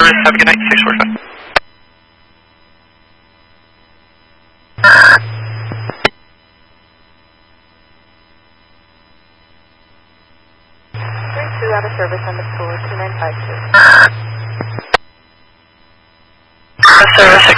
service. Have a good night. 645. Out of service on the floor, 2952. Service